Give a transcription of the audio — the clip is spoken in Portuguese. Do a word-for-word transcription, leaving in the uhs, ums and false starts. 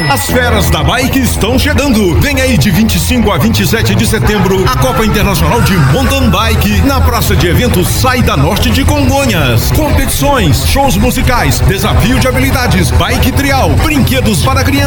As feras da bike estão chegando. Vem aí de vinte e cinco a vinte e sete de setembro a Copa Internacional de Mountain Bike na Praça de Eventos Saída Norte de Congonhas. Competições, shows musicais, desafio de habilidades, bike trial, brinquedos para crianças.